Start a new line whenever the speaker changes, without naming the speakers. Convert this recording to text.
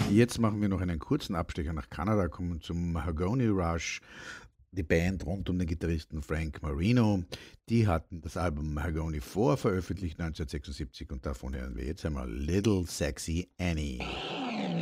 Jetzt machen wir noch einen kurzen Abstecher nach Kanada, kommen zum Mahogany Rush, die Band rund um den Gitarristen Frank Marino. Die hatten das Album Mahogany 4 veröffentlicht 1976 und davon hören wir jetzt einmal Little Sexy Annie.